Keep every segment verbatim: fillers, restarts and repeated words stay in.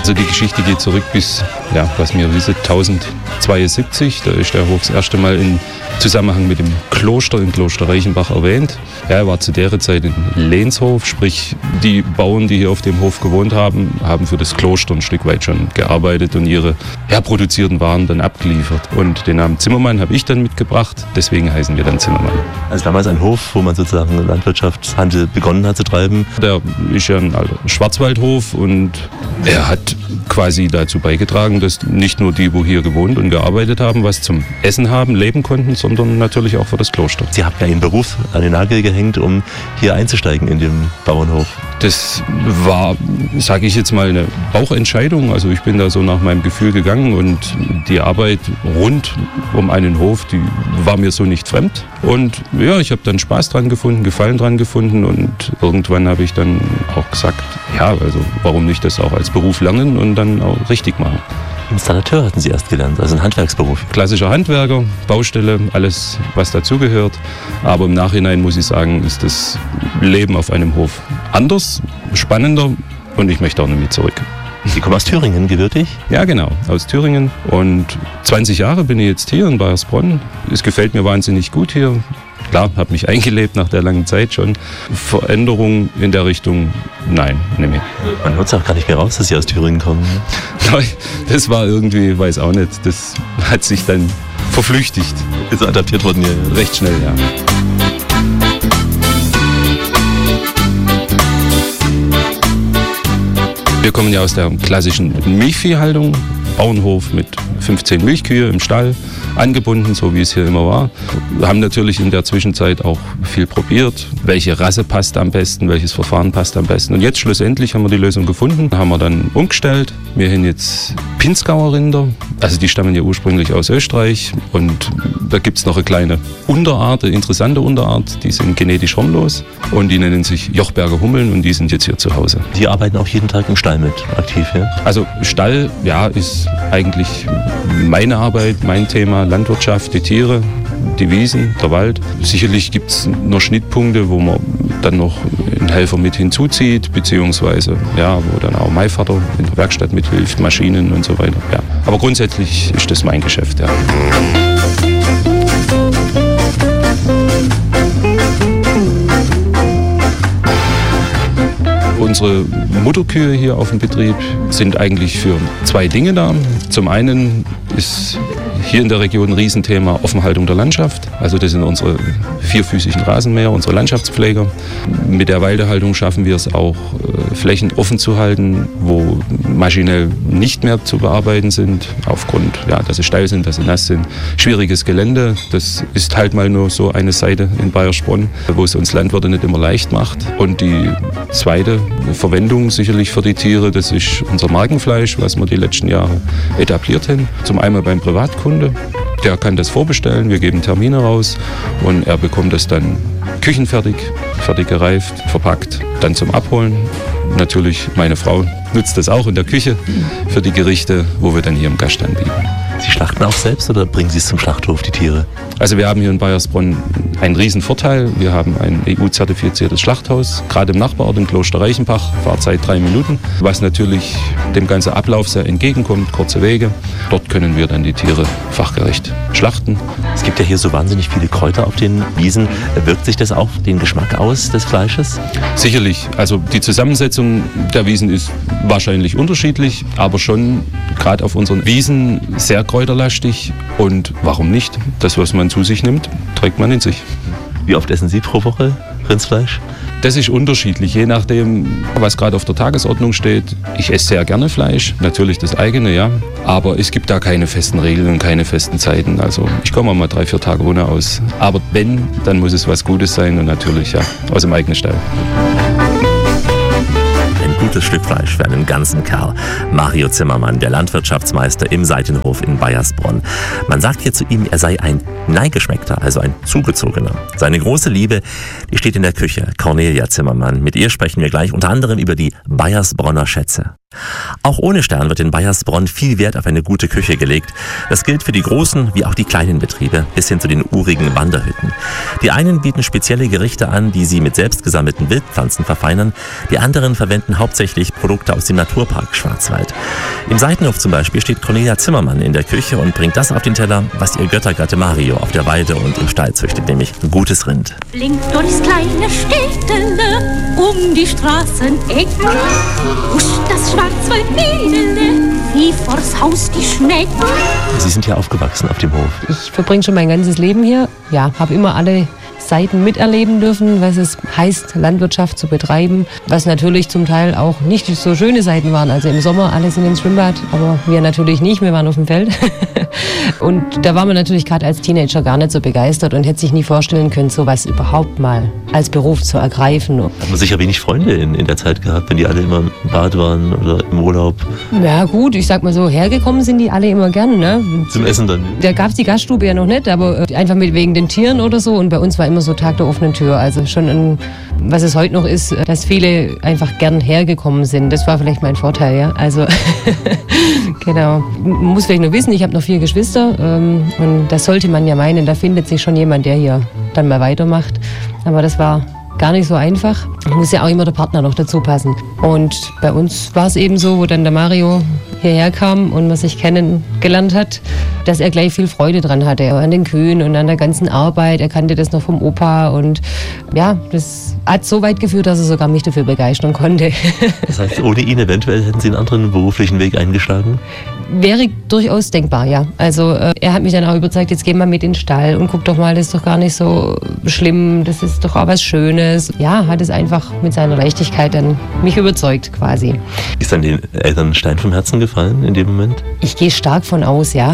Also die Geschichte geht zurück bis, ja, was wir wissen, tausendzweiundsiebzig. Da ist der Hof das erste Mal in Zusammenhang mit dem Kloster in Kloster Reichenbach erwähnt. Ja, er war zu der Zeit ein Lehnshof, sprich die Bauern, die hier auf dem Hof gewohnt haben, haben für das Kloster ein Stück weit schon gearbeitet und ihre ja, produzierten Waren dann abgeliefert. Und den Namen Zimmermann habe ich dann mitgebracht, deswegen heißen wir dann Zimmermann. Also damals ein Hof, wo man sozusagen Landwirtschaftshandel begonnen hat zu treiben? Der ist ja ein Schwarzwaldhof und er hat quasi dazu beigetragen, dass nicht nur die, wo hier gewohnt und gearbeitet haben, was zum Essen haben, leben konnten, sondern natürlich auch für das Kloster. Sie haben ja Ihren Beruf an den Nagel gehängt, um hier einzusteigen in den Bauernhof. Das war, sage ich jetzt mal, eine Bauchentscheidung. Also ich bin da so nach meinem Gefühl gegangen und die Arbeit rund um einen Hof, die war mir so nicht fremd. Und ja, ich habe dann Spaß dran gefunden, Gefallen dran gefunden und irgendwann habe ich dann auch gesagt, ja, also warum nicht das auch als Beruf lernen und dann auch richtig machen. Installateur hatten Sie erst gelernt, also ein Handwerksberuf. Klassischer Handwerker, Baustelle, alles was dazugehört. Aber im Nachhinein muss ich sagen, ist das Leben auf einem Hof anders, spannender und ich möchte auch nicht mehr zurück. Sie kommen aus Thüringen, gebürtig? Ja, genau, aus Thüringen. Und zwanzig Jahre bin ich jetzt hier in Baiersbronn. Es gefällt mir wahnsinnig gut hier. Klar, habe mich eingelebt nach der langen Zeit schon. Veränderung in der Richtung, nein, nicht mehr. Man hört es auch gar nicht mehr raus, dass Sie aus Thüringen kommen. Das war irgendwie, weiß auch nicht, das hat sich dann verflüchtigt. Ist adaptiert worden hier? Recht schnell, ja. Wir kommen ja aus der klassischen Milchviehhaltung, Bauernhof mit fünfzehn Milchkühe im Stall, angebunden, so wie es hier immer war. Wir haben natürlich in der Zwischenzeit auch viel probiert, welche Rasse passt am besten, welches Verfahren passt am besten. Und jetzt schlussendlich haben wir die Lösung gefunden, haben wir dann umgestellt. Wir haben jetzt Pinzgauer Rinder, also die stammen ja ursprünglich aus Österreich und da gibt es noch eine kleine Unterart, eine interessante Unterart, die sind genetisch harmlos und die nennen sich Jochberger Hummeln und die sind jetzt hier zu Hause. Die arbeiten auch jeden Tag im Stall mit, aktiv, ja? Also Stall, ja, ist eigentlich meine Arbeit, mein Thema, Landwirtschaft, die Tiere, die Wiesen, der Wald. Sicherlich gibt es noch Schnittpunkte, wo man dann noch einen Helfer mit hinzuzieht, beziehungsweise ja, wo dann auch mein Vater in der Werkstatt mithilft, Maschinen und so weiter. Ja. Aber grundsätzlich ist das mein Geschäft, ja. Unsere Mutterkühe hier auf dem Betrieb sind eigentlich für zwei Dinge da. Zum einen ist hier in der Region ein Riesenthema Offenhaltung der Landschaft. Also das sind unsere vierfüßigen Rasenmäher, unsere Landschaftspfleger. Mit der Weidehaltung schaffen wir es auch, Flächen offen zu halten, wo maschinell nicht mehr zu bearbeiten sind, aufgrund, ja, dass sie steil sind, dass sie nass sind. Schwieriges Gelände, das ist halt mal nur so eine Seite in Baiersbronn, wo es uns Landwirte nicht immer leicht macht. Und die zweite Verwendung sicherlich für die Tiere, das ist unser Markenfleisch, was wir die letzten Jahre etabliert haben. Zum einen beim Privatkunden. Der kann das vorbestellen, wir geben Termine raus und er bekommt das dann küchenfertig, fertig gereift, verpackt, dann zum Abholen. Natürlich, meine Frau nutzt das auch in der Küche für die Gerichte, wo wir dann hier im Gast anbieten. Sie schlachten auch selbst oder bringen Sie es zum Schlachthof, die Tiere? Also wir haben hier in Baiersbronn einen riesen Vorteil. Wir haben ein E U-zertifiziertes Schlachthaus, gerade im Nachbarort in Kloster Reichenbach, Fahrzeit drei Minuten, was natürlich dem ganzen Ablauf sehr entgegenkommt, kurze Wege. Dort können wir dann die Tiere fachgerecht schlachten. Es gibt ja hier so wahnsinnig viele Kräuter auf den Wiesen. Wirkt sich das auf den Geschmack aus des Fleisches? Sicherlich. Also die Zusammensetzung der Wiesen ist wahrscheinlich unterschiedlich, aber schon gerade auf unseren Wiesen sehr kräuterlastig. Und warum nicht? Das, was man zu sich nimmt, trägt man in sich. Wie oft essen Sie pro Woche Rindsfleisch? Das ist unterschiedlich, je nachdem, was gerade auf der Tagesordnung steht. Ich esse sehr gerne Fleisch, natürlich das eigene, ja. Aber es gibt da keine festen Regeln und keine festen Zeiten. Also ich komme auch mal drei, vier Tage ohne aus. Aber wenn, dann muss es was Gutes sein und natürlich ja aus dem eigenen Stall. Gutes Stück Fleisch für einen ganzen Kerl. Mario Zimmermann, der Landwirtschaftsmeister im Seitenhof in Baiersbronn. Man sagt hier zu ihm, er sei ein Neigeschmeckter, also ein Zugezogener. Seine große Liebe, die steht in der Küche. Cornelia Zimmermann. Mit ihr sprechen wir gleich unter anderem über die Baiersbronner Schätze. Auch ohne Stern wird in Baiersbronn viel Wert auf eine gute Küche gelegt. Das gilt für die großen wie auch die kleinen Betriebe, bis hin zu den urigen Wanderhütten. Die einen bieten spezielle Gerichte an, die sie mit selbst gesammelten Wildpflanzen verfeinern. Die anderen verwenden hauptsächlich Produkte aus dem Naturpark Schwarzwald. Im Seitenhof zum Beispiel steht Cornelia Zimmermann in der Küche und bringt das auf den Teller, was ihr Göttergatte Mario auf der Weide und im Stall züchtet, nämlich gutes Rind. Blinkt durchs kleine Städtele um die Straßeneck, huscht das Schwarzwaldmädele wie vors Haus die Schnecke. Sie sind hier aufgewachsen auf dem Hof. Ich verbringe schon mein ganzes Leben hier. Ja, habe immer alle Seiten miterleben dürfen, was es heißt, Landwirtschaft zu betreiben. Was natürlich zum Teil auch nicht so schöne Seiten waren. Also im Sommer alles in den Schwimmbad, aber wir natürlich nicht, wir waren auf dem Feld. Und da war man natürlich gerade als Teenager gar nicht so begeistert und hätte sich nie vorstellen können, sowas überhaupt mal als Beruf zu ergreifen. Hat man sicher wenig Freunde in, in der Zeit gehabt, wenn die alle immer im Bad waren oder im Urlaub? Ja gut, ich sag mal so, hergekommen sind die alle immer gern. Ne? Zum Essen dann? Da gab es die Gaststube ja noch nicht, aber einfach mit wegen den Tieren oder so. Und bei uns war immer so Tag der offenen Tür. Also schon, ein, was es heute noch ist, dass viele einfach gern hergekommen sind. Das war vielleicht mein Vorteil, ja. Also genau. Man muss vielleicht nur wissen, ich habe noch vier Geschwister ähm, und das sollte man ja meinen, da findet sich schon jemand, der hier dann mal weitermacht. Aber das war gar nicht so einfach. Muss ja auch immer der Partner noch dazu passen. Und bei uns war es eben so, wo dann der Mario hierher kam und man sich kennengelernt hat, dass er gleich viel Freude dran hatte an den Kühen und an der ganzen Arbeit. Er kannte das noch vom Opa und ja, das hat so weit geführt, dass er sogar mich dafür begeistern konnte. Das heißt, ohne ihn eventuell hätten Sie einen anderen beruflichen Weg eingeschlagen? Wäre durchaus denkbar, ja. Also äh, er hat mich dann auch überzeugt, jetzt geh mal mit in den Stall und guck doch mal, das ist doch gar nicht so schlimm, das ist doch auch was Schönes. Ja, hat es einfach mit seiner Leichtigkeit dann mich überzeugt quasi. Ist dann den Eltern ein Stein vom Herzen gefallen in dem Moment? Ich gehe stark von aus, ja.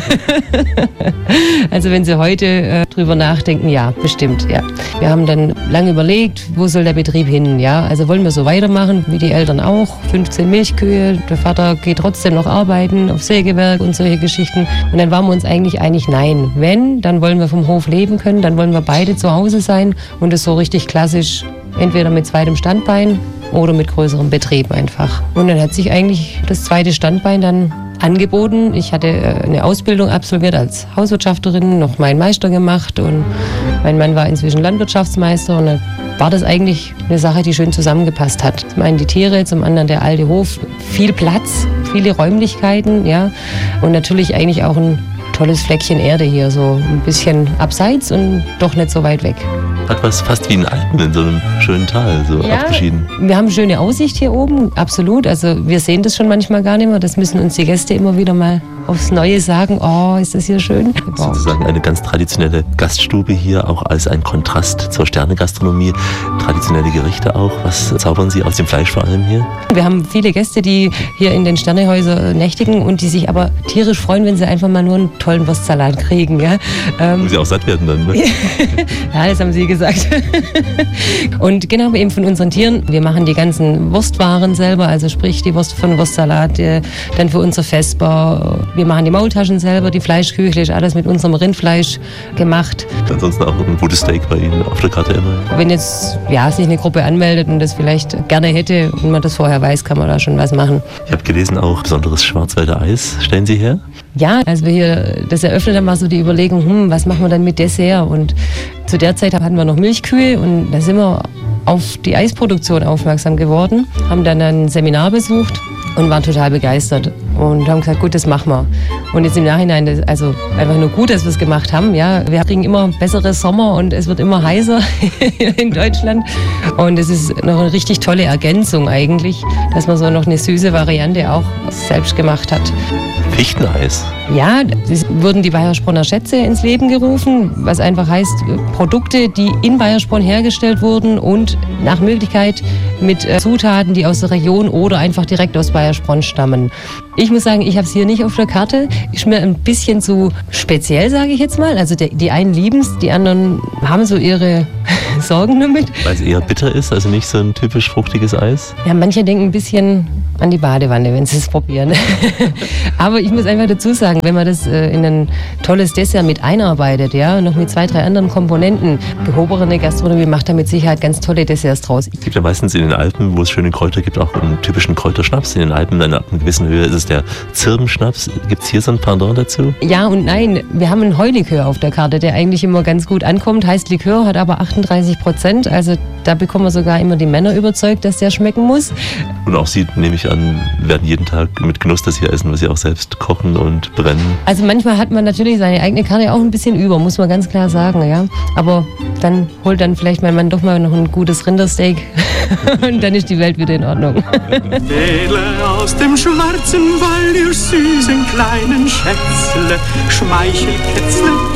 Also wenn Sie heute äh, drüber nachdenken, ja, bestimmt, ja. Wir haben dann lange überlegt, wo soll der Betrieb hin, ja. Also wollen wir so weitermachen, wie die Eltern auch, fünfzehn Milchkühe, der Vater geht trotzdem noch arbeiten auf Sägewerk und solche Geschichten. Und dann waren wir uns eigentlich einig, nein, wenn, dann wollen wir vom Hof leben können, dann wollen wir beide zu Hause sein und es so richtig klassisch, entweder mit zweitem Standbein oder mit größerem Betrieb einfach. Und dann hat sich eigentlich das zweite Standbein dann angeboten. Ich hatte eine Ausbildung absolviert als Hauswirtschafterin, noch meinen Meister gemacht und mein Mann war inzwischen Landwirtschaftsmeister und dann war das eigentlich eine Sache, die schön zusammengepasst hat. Zum einen die Tiere, zum anderen der alte Hof, viel Platz, viele Räumlichkeiten, ja, und natürlich eigentlich auch ein tolles Fleckchen Erde hier, so ein bisschen abseits und doch nicht so weit weg. Hat was fast wie ein Alpen in so einem schönen Tal, so ja, abgeschieden. Wir haben eine schöne Aussicht hier oben, absolut. Also wir sehen das schon manchmal gar nicht mehr. Das müssen uns die Gäste immer wieder mal aufs Neue sagen. Oh, ist das hier schön. Wow. Sozusagen eine ganz traditionelle Gaststube hier, auch als ein Kontrast zur Sternegastronomie. Traditionelle Gerichte auch. Was zaubern Sie aus dem Fleisch vor allem hier? Wir haben viele Gäste, die hier in den Sternehäusern nächtigen und die sich aber tierisch freuen, wenn sie einfach mal nur einen tollen Wurstsalat kriegen. Ja, ähm, Wo sie auch satt werden dann, ne? Ja, das haben Sie gesagt. Und genau, eben von unseren Tieren. Wir machen die ganzen Wurstwaren selber, also sprich die Wurst von Wurstsalat, dann für unser Vesper. Wir machen die Maultaschen selber, die Fleischküchle, ist alles mit unserem Rindfleisch gemacht. Ansonsten auch ein gutes Steak bei Ihnen auf der Karte immer. Wenn jetzt ja, sich eine Gruppe anmeldet und das vielleicht gerne hätte und man das vorher weiß, kann man da schon was machen. Ich habe gelesen, auch besonderes Schwarzwälder Eis stellen Sie her? Ja, als wir hier das eröffnet haben, war so die Überlegung, hm, was machen wir dann mit Dessert? Und zu der Zeit hatten wir noch Milchkühe und da sind wir auf die Eisproduktion aufmerksam geworden, haben dann ein Seminar besucht und waren total begeistert und haben gesagt, gut, das machen wir. Und jetzt im Nachhinein, das, also einfach nur gut, dass wir es gemacht haben. Ja, wir kriegen immer bessere Sommer und es wird immer heißer in Deutschland. Und es ist noch eine richtig tolle Ergänzung eigentlich, dass man so noch eine süße Variante auch selbst gemacht hat. Fichteneis? Ja, es wurden die Baiersbronner Schätze ins Leben gerufen, was einfach heißt, Produkte, die in Baiersbronn hergestellt wurden und nach Möglichkeit mit Zutaten, die aus der Region oder einfach direkt aus Baiersbronn stammen. Ich muss sagen, ich habe es hier nicht auf der Karte. Ist mir ein bisschen zu speziell, sage ich jetzt mal. Also die, die einen lieben es, die anderen haben so ihre Sorgen damit. Weil es eher bitter ist, also nicht so ein typisch fruchtiges Eis? Ja, manche denken ein bisschen an die Badewanne, wenn sie es probieren. Aber ich muss einfach dazu sagen, sagen, wenn man das äh, in ein tolles Dessert mit einarbeitet, ja, noch mit zwei, drei anderen Komponenten, gehobene Gastronomie macht da mit Sicherheit ganz tolle Desserts draus. Es gibt ja meistens in den Alpen, wo es schöne Kräuter gibt, auch einen typischen Kräuterschnaps. In den Alpen, in einer gewissen Höhe, ist es der Zirbenschnaps. Gibt es hier so ein Pendant dazu? Ja und nein. Wir haben einen Heulikör auf der Karte, der eigentlich immer ganz gut ankommt. Heißt Likör, hat aber achtunddreißig Prozent. Also da bekommen wir sogar immer die Männer überzeugt, dass der schmecken muss. Und auch Sie, nehme ich an, werden jeden Tag mit Genuss das hier essen, was Sie auch selbst kochen und brennen. Also manchmal hat man natürlich seine eigene Karte auch ein bisschen über, muss man ganz klar sagen, ja. Aber dann holt dann vielleicht mein Mann doch mal noch ein gutes Rindersteak und dann ist die Welt wieder in Ordnung. Wähle aus dem schwarzen Wald, ihr süßen kleinen Schätzle, Schmeichelkätzle,